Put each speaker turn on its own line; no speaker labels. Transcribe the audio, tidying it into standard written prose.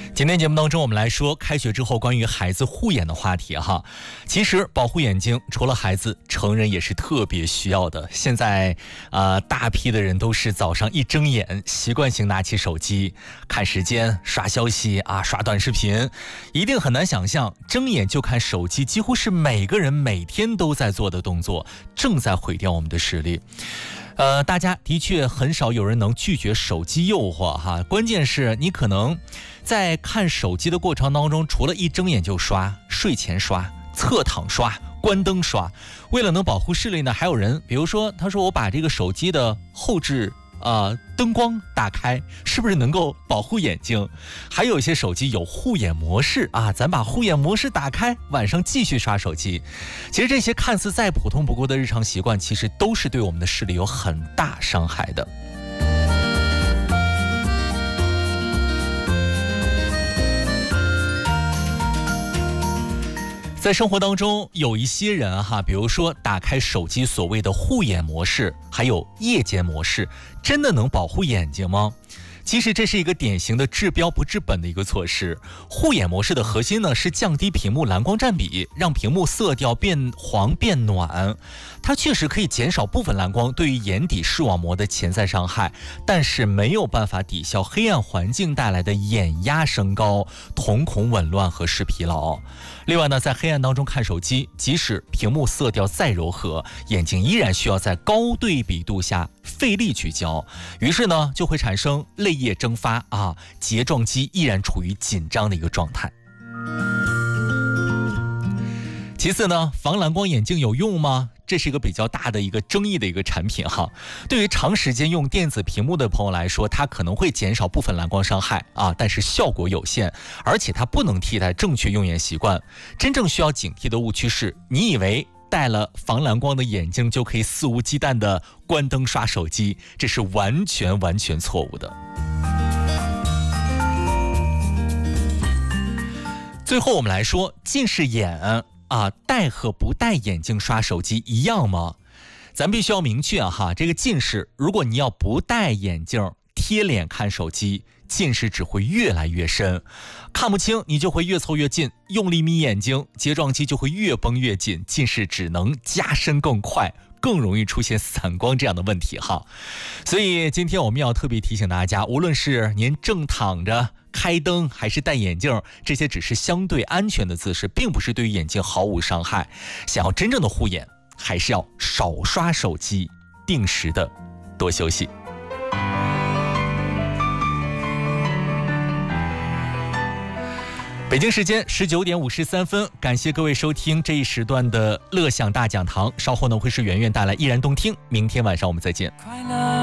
今天节目当中，我们来说开学之后关于孩子护眼的话题哈。其实保护眼睛，除了孩子，成人也是特别需要的。现在大批的人都是早上一睁眼，习惯性拿起手机看时间、刷消息刷短视频，一定很难想象睁眼就看手机，几乎是每个人每天都在做的动作，正在毁掉我们的视力。大家的确很少有人能拒绝手机诱惑哈，关键是你可能在看手机的过程当中，除了一睁眼就刷，睡前刷，侧躺刷，关灯刷，为了能保护视力呢，还有人比如说他说我把这个手机的后置灯光打开，是不是能够保护眼睛？还有一些手机有护眼模式咱把护眼模式打开，晚上继续刷手机。其实这些看似再普通不过的日常习惯，其实都是对我们的视力有很大伤害的。在生活当中，有一些人比如说打开手机所谓的护眼模式，还有夜间模式，真的能保护眼睛吗？其实这是一个典型的治标不治本的一个措施。护眼模式的核心呢，是降低屏幕蓝光占比，让屏幕色调变黄变暖。它确实可以减少部分蓝光对于眼底视网膜的潜在伤害，但是没有办法抵消黑暗环境带来的眼压升高、瞳孔紊乱和视疲劳。另外呢，在黑暗当中看手机，即使屏幕色调再柔和，眼睛依然需要在高对比度下费力聚焦，于是呢就会产生泪液蒸发睫状肌依然处于紧张的一个状态。其次呢，防蓝光眼镜有用吗？这是一个比较大的一个争议的一个产品对于长时间用电子屏幕的朋友来说，它可能会减少部分蓝光伤害但是效果有限，而且它不能替代正确用眼习惯。真正需要警惕的误区是，你以为戴了防蓝光的眼镜就可以肆无忌惮的关灯刷手机，这是完全错误的。最后我们来说近视眼戴和不戴眼镜刷手机一样吗？咱必须要明确这个近视，如果你要不戴眼镜贴脸看手机，近视只会越来越深，看不清你就会越凑越近，用力眯眼睛，睫状肌就会越绷越紧，近视只能加深更快，更容易出现散光这样的问题所以今天我们要特别提醒大家，无论是您正躺着开灯还是戴眼镜，这些只是相对安全的姿势，并不是对于眼睛毫无伤害。想要真正的护眼，还是要少刷手机，定时的多休息。北京时间19点53分，感谢各位收听这一时段的乐享大讲堂。稍后呢会是圆圆带来依然动听，明天晚上我们再见。